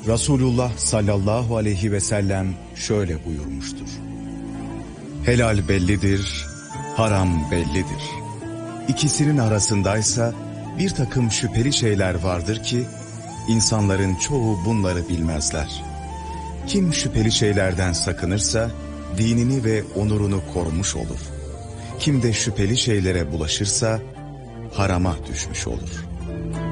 Resulullah sallallahu aleyhi ve sellem şöyle buyurmuştur. Helal bellidir, haram bellidir. İkisinin arasındaysa bir takım şüpheli şeyler vardır ki, insanların çoğu bunları bilmezler. Kim şüpheli şeylerden sakınırsa, dinini ve onurunu korumuş olur. Kim de şüpheli şeylere bulaşırsa, harama düşmüş olur.